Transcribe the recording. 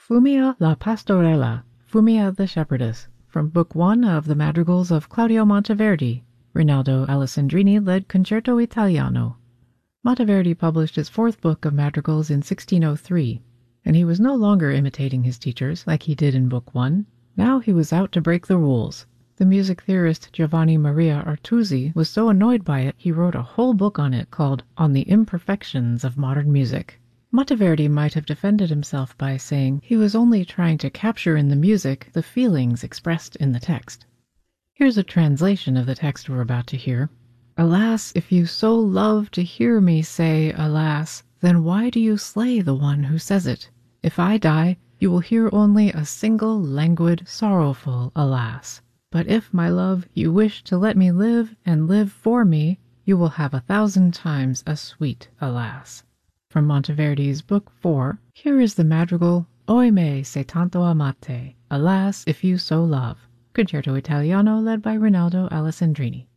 Fumia la Pastorella, Fumia the Shepherdess, from Book 1 of the Madrigals of Claudio Monteverdi. Rinaldo Alessandrini led Concerto Italiano. Monteverdi published his fourth book of madrigals in 1603, and he was no longer imitating his teachers like he did in Book 1. Now he was out to break the rules. The music theorist Giovanni Maria Artusi was so annoyed by it he wrote a whole book on it called On the Imperfections of Modern Music. Monteverdi might have defended himself by saying he was only trying to capture in the music the feelings expressed in the text. Here's a translation of the text we're about to hear. Alas, if you so love to hear me say alas, then why do you slay the one who says it? If I die, you will hear only a single languid, sorrowful alas. But if, my love, you wish to let me live and live for me, you will have 1,000 times a sweet alas. From Monteverdi's Book 4, here is the madrigal Oimè se tanto amate, Alas, if you so love, Concerto Italiano led by Rinaldo Alessandrini.